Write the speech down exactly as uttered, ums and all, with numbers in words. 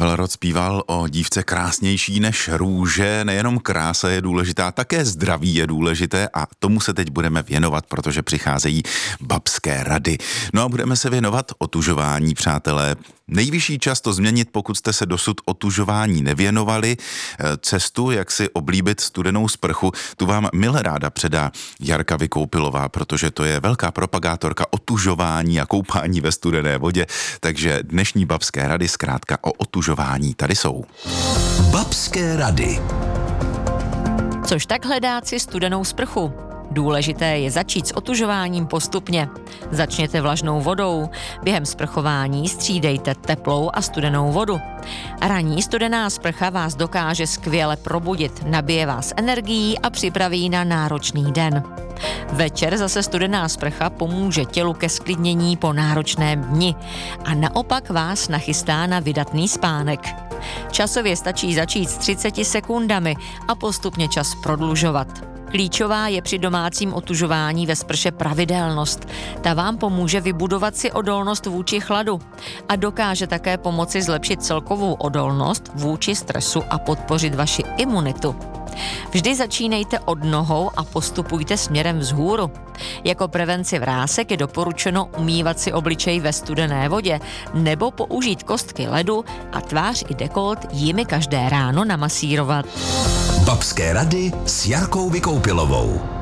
Pavel Rod zpíval o dívce krásnější než růže. Nejenom krása je důležitá, také zdraví je důležité a tomu se teď budeme věnovat, protože přicházejí babské rady. No a budeme se věnovat otužování, přátelé. Nejvyšší čas to změnit, pokud jste se dosud otužování nevěnovali. Cestu, jak si oblíbit studenou sprchu, tu vám milé ráda předá Jarka Vykoupilová, protože to je velká propagátorka otužování a koupání ve studené vodě. Takže dnešní babské rady zkrátka o otužování tady jsou. Babské rady. Což tak hledat si studenou sprchu? Důležité je začít s otužováním postupně. Začněte vlažnou vodou. Během sprchování střídejte teplou a studenou vodu. Ranní studená sprcha vás dokáže skvěle probudit, nabije vás energií a připraví na náročný den. Večer zase studená sprcha pomůže tělu ke sklidnění po náročném dni a naopak vás nachystá na vydatný spánek. Časově stačí začít s třiceti sekundami a postupně čas prodlužovat. Klíčová je při domácím otužování ve sprše pravidelnost. Ta vám pomůže vybudovat si odolnost vůči chladu a dokáže také pomoci zlepšit celkovou odolnost vůči stresu a podpořit vaši imunitu. Vždy začínejte od nohou a postupujte směrem vzhůru. Jako prevenci vrásek je doporučeno umývat si obličej ve studené vodě nebo použít kostky ledu a tvář i dekolt jimi každé ráno namasírovat. Babské rady s Jarkou Vykoupilovou.